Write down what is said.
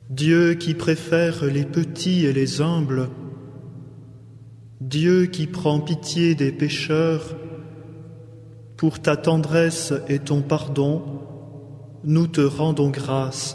Dieu qui préfère les petits et les humbles, Dieu qui prend pitié des pécheurs, pour ta tendresse et ton pardon, nous te rendons grâce.